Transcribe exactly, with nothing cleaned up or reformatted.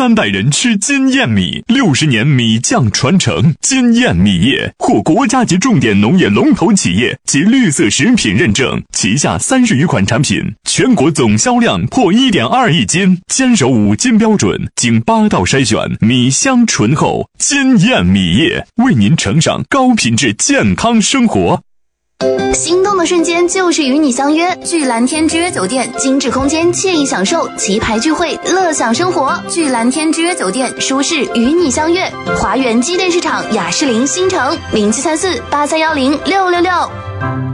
三代人吃金燕米，六十年米酱传承。金燕米业获国家级重点农业龙头企业及绿色食品认证，旗下三十余款产品，全国总销量破 一点二亿斤，坚守五金标准，经八道筛选，米香醇厚。金燕米业为您呈上高品质健康生活。 心动的瞬间就是与你相约，聚蓝天之约酒店，精致空间，惬意享受，棋牌聚会，乐享生活。聚蓝天之约酒店，舒适与你相约。华源机电市场雅士林新城零七三四八三幺零六六六。